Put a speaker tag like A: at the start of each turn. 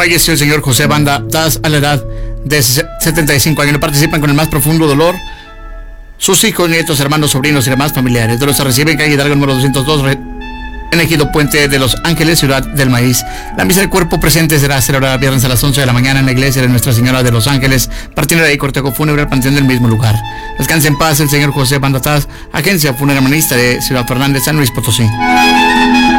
A: falleció el señor José Banda Taz a la edad de 75 años. Participan con el más profundo dolor sus hijos, nietos, hermanos, sobrinos y demás familiares. De los que reciben calle Hidalgo número 202 en Ejido Puente de Los Ángeles, Ciudad del Maíz. La misa del cuerpo presente será celebrada viernes a las 11 de la mañana en la iglesia de Nuestra Señora de Los Ángeles, partiendo de ahí cortejo fúnebre al panteón del mismo lugar. Descanse en paz el señor José Banda Taz, agencia funeraria de Ciudad Fernández, San Luis Potosí.